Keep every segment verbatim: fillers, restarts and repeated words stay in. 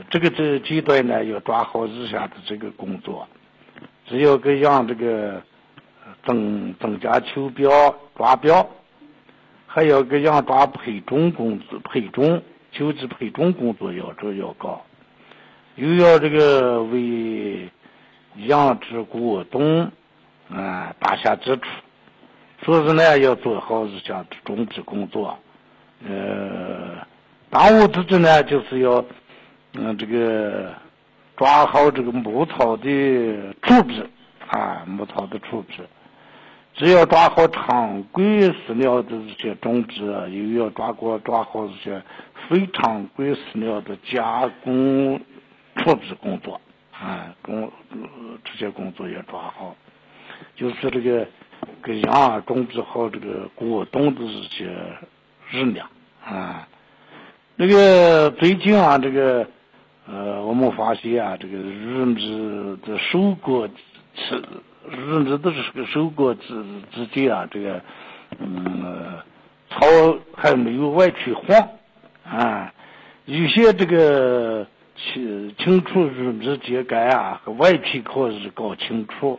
这个这阶段呢，要抓好日下的这个工作，只有个让这个增增加求标抓标，还有个让抓配种工作配种求职配种工作要求要高，又要这个为养殖过冬啊打下基础，说是呢要做好日下的种植工作。呃，当务之急呢，就是要嗯这个抓好这个牧草的处置啊，牧草的处置。只要抓好常规饲料的这些种植，又要抓过抓好这些非常规饲料的加工处置工作啊，工这些工作要抓好。就是这个给羊啊种植好这个过冬的这些日粮啊。这个最近啊，这个呃，我们发现啊，这个日子的收割是日子的这个收割之之间啊，这个嗯，草还没有完全黄啊，有些这个清清除日子秸秆啊和外皮壳是搞清除。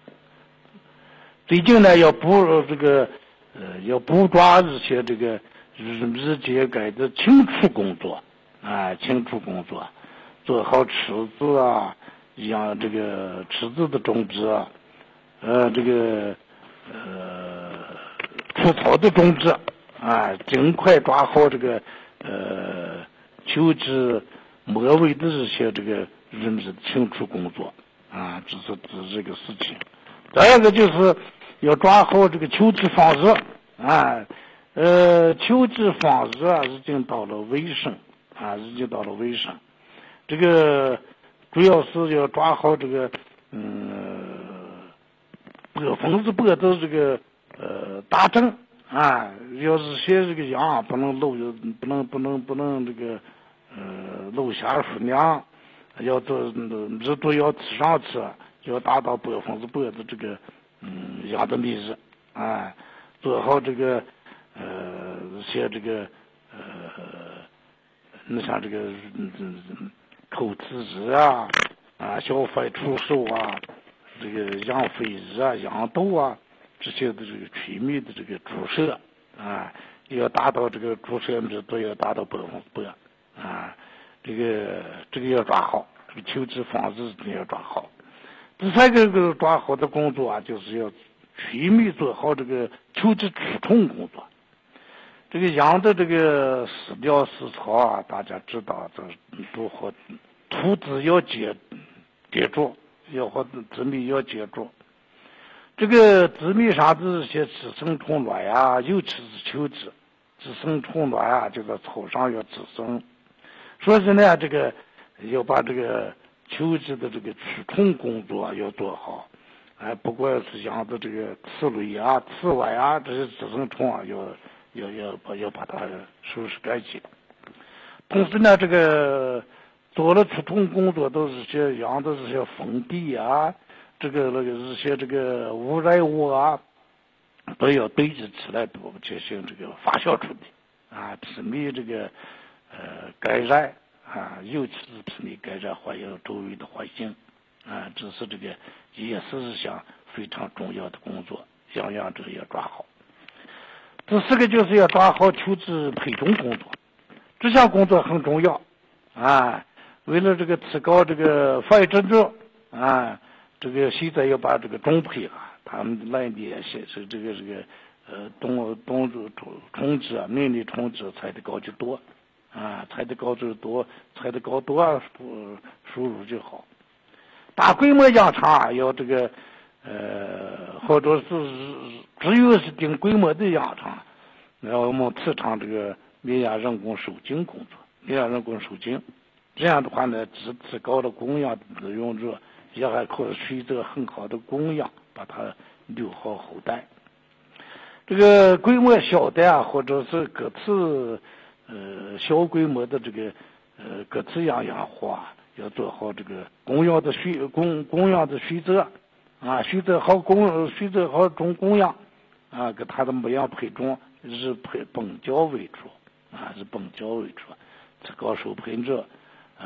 最近呢，要补这个呃，要补抓这些这个日子秸秆的清除工作啊，清除工作，做好池子啊，养这个池子的种植啊，呃，这个呃除草的种植啊，尽快抓好这个呃求职末尾的这些这个日子清除工作啊，这是这这个事情。第二个就是要抓好这个求职方式啊，呃，求职方式啊已经到了尾声啊，已经到了尾声。这个主要是要抓好这个嗯，百分之百的这个呃打针啊，要是些这个羊不能漏，不能不能不能这个呃漏下数量，要做日都要吃上吃，要达到百分之百的这个嗯羊的米质啊，做好这个呃些这个呃，你像这个嗯嗯口吃日啊啊消费出售啊，这个养肥日啊养豆啊这些的这个全面的这个注射啊，要达到这个注射米都要达到百分之百啊，这个这个要抓好，这个求职方式要抓好。第三个这个抓好的工作啊，就是要全面做好这个求职除虫工作。这个羊的这个饲料饲草啊，大家知道这如何土质要接接住，要和紫米要接住。这个紫米上的这些滋生虫卵呀，尤其是求脂，滋生虫卵啊，就在草上要滋生。所以呢，这个要把这个求脂的这个除虫工作要做好。哎，不管是羊的这个刺蕊啊、刺卵啊这些滋生虫啊，要要要把要把它收拾干净。同时呢，这个做了除虫工作，都是些羊的这些粪地啊，这个那个这些这个污染物啊，都要堆积起来，都进行这个发酵处理啊，避免这个呃感染啊，尤其是避免感染环境周围的环境啊，这是这个也是一项非常重要的工作，样样这个要抓好。第四个就是要抓好求职配种工作，这项工作很重要啊。为了这个提高这个繁殖率啊，这个现在要把这个种配啊，他们来年现是这个这个呃冬冬虫虫子啊，年年虫子采的高就多啊，采的高就多，采的高多啊，收入就好。大规模养场啊，要这个呃，或者是只有是定规模的养场，然后我们提倡这个绵羊人工受精工作，绵羊人工受精，这样的话呢，既提高了供养的利用率，也还可以选择很好的供养，把它留好后代。这个规模小的啊，或者是各次呃小规模的这个呃各次养养活啊，要做好这个供养的选供供养的选择啊，选择好供选择好种供养啊，给它的牧羊配种是配本教为主啊，是本教为主，提高收培率，